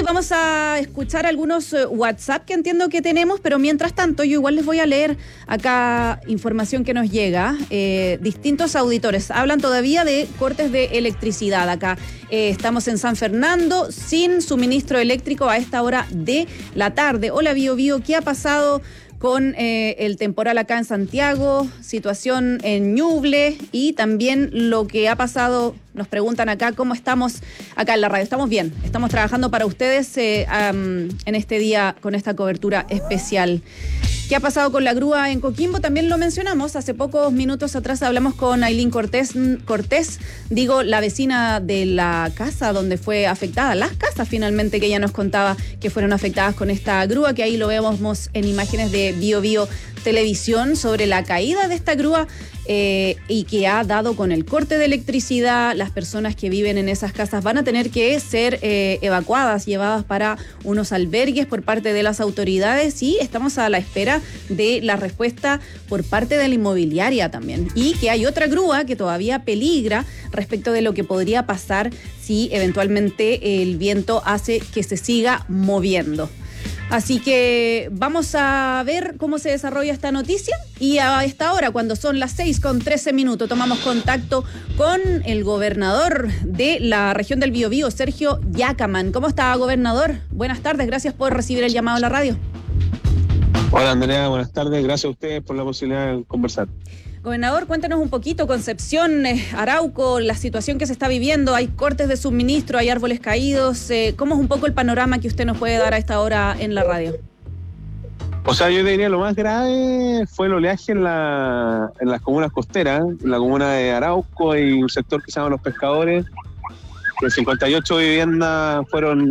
vamos a escuchar algunos WhatsApp que entiendo que tenemos, pero mientras tanto yo igual les voy a leer acá información que nos llega. Distintos auditores hablan todavía de cortes de electricidad acá. Estamos en San Fernando sin suministro eléctrico a esta hora de la tarde. Hola Bío Bío, ¿qué ha pasado con el temporal acá en Santiago, situación en Ñuble y también lo que ha pasado? Nos preguntan acá cómo estamos acá en la radio. Estamos bien, estamos trabajando para ustedes en este día con esta cobertura especial. ¿Qué ha pasado con la grúa en Coquimbo? También lo mencionamos. Hace pocos minutos atrás hablamos con Ailín Cortés, la vecina de la casa donde fue afectada, las casas finalmente que ella nos contaba que fueron afectadas con esta grúa, que ahí lo vemos en imágenes de Bío Bío Televisión sobre la caída de esta grúa y que ha dado con el corte de electricidad. Las personas que viven en esas casas van a tener que ser evacuadas, llevadas para unos albergues por parte de las autoridades, y estamos a la espera de la respuesta por parte de la inmobiliaria también. Y que hay otra grúa que todavía peligra respecto de lo que podría pasar si eventualmente el viento hace que se siga moviendo. Así que vamos a ver cómo se desarrolla esta noticia, y a esta hora, cuando son las 6:13, tomamos contacto con el gobernador de la región del Biobío, Sergio Yacamán. ¿Cómo está, gobernador? Buenas tardes, gracias por recibir el llamado a la radio. Hola Andrea, buenas tardes, gracias a ustedes por la posibilidad de conversar. Gobernador, cuéntanos un poquito, Concepción, Arauco, la situación que se está viviendo. Hay cortes de suministro, hay árboles caídos. ¿Cómo es un poco el panorama que usted nos puede dar a esta hora en la radio? O sea, yo diría lo más grave fue el oleaje en las comunas costeras, en la comuna de Arauco y un sector que se llama Los Pescadores, que 58 viviendas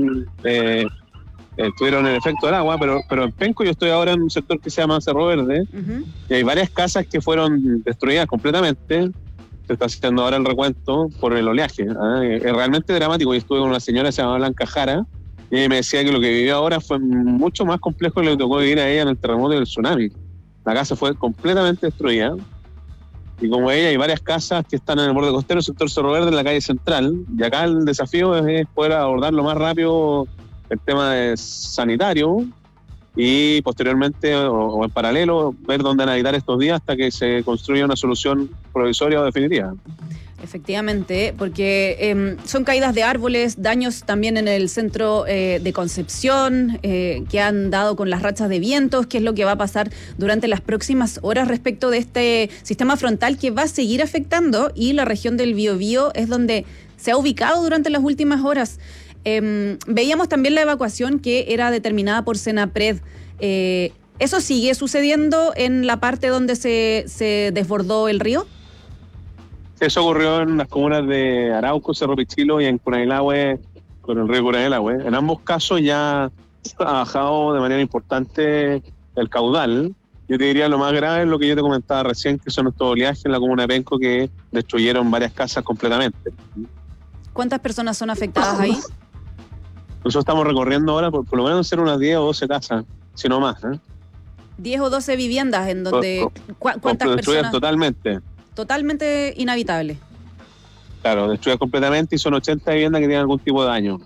tuvieron el efecto del agua, pero en Penco yo estoy ahora en un sector que se llama Cerro Verde, y hay varias casas que fueron destruidas completamente. Se está haciendo ahora el recuento por el oleaje. Es realmente dramático. Yo estuve con una señora que se llama Blanca Jara, y ella me decía que lo que vivió ahora fue mucho más complejo que lo que tocó vivir a ella en el terremoto y el tsunami. La casa fue completamente destruida, y como ella hay varias casas que están en el borde costero, el sector Cerro Verde, en la calle central, y acá el desafío es poder abordar lo más rápido el tema de sanitario, y posteriormente o en paralelo ver dónde van a habitar estos días hasta que se construya una solución provisoria o definitiva. Efectivamente, porque son caídas de árboles, daños también en el centro de Concepción, que han dado con las rachas de vientos. ¿Qué es lo que va a pasar durante las próximas horas respecto de este sistema frontal que va a seguir afectando? Y la región del Biobío es donde se ha ubicado durante las últimas horas. Veíamos también la evacuación que era determinada por Senapred. ¿Eso sigue sucediendo en la parte donde se desbordó el río? Eso ocurrió en las comunas de Arauco, Cerro Pichilo y en Curanilahue, con el río Curanilahue. En ambos casos ya ha bajado de manera importante el caudal. Yo te diría lo más grave es lo que yo te comentaba recién, que son estos oleajes en la comuna de Penco que destruyeron varias casas completamente. ¿Cuántas personas son afectadas ahí? Nosotros estamos recorriendo ahora por lo menos ser unas 10 o 12 casas, si no más. 10 o 12 viviendas en donde... ¿Cuántas destruidas personas? Totalmente inhabitable. Claro, destruidas completamente, y son 80 viviendas que tienen algún tipo de daño.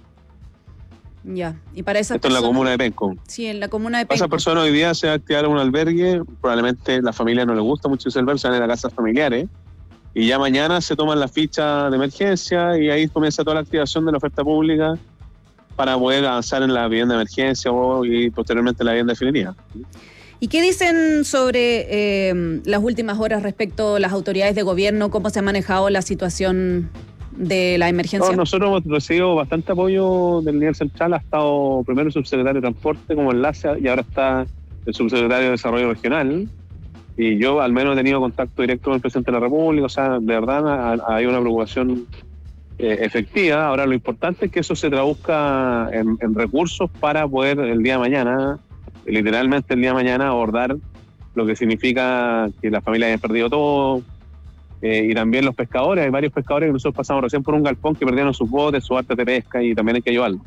Ya, y para esas Esto personas... en la comuna de Penco. Sí, en la comuna de Para Penco. esas personas hoy día se va a activar un albergue, probablemente la familia no le gusta mucho ese albergue, se van a ir a casas familiares, y ya mañana se toman las fichas de emergencia y ahí comienza toda la activación de la oferta pública para poder avanzar en la vivienda de emergencia y posteriormente la vivienda definitiva. ¿Y qué dicen sobre las últimas horas respecto a las autoridades de gobierno? ¿Cómo se ha manejado la situación de la emergencia? Nosotros hemos recibido bastante apoyo del nivel central. Ha estado primero el subsecretario de Transporte como enlace, y ahora está el subsecretario de Desarrollo Regional. Y yo al menos he tenido contacto directo con el presidente de la República. O sea, de verdad hay una preocupación efectiva. Ahora lo importante es que eso se traduzca en recursos para poder el día de mañana, literalmente el día de mañana, abordar lo que significa que las familias hayan perdido todo, y también los pescadores. Hay varios pescadores que nosotros pasamos recién por un galpón que perdieron sus botes, sus artes de pesca, y también hay que ayudarlos.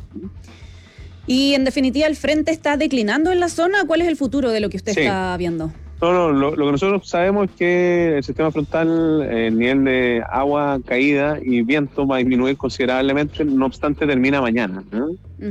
Y en definitiva, ¿el frente está declinando en la zona? ¿Cuál es el futuro de lo que usted está viendo? Lo que nosotros sabemos es que el sistema frontal, el nivel de agua, caída y viento va a disminuir considerablemente, no obstante termina mañana, ¿no?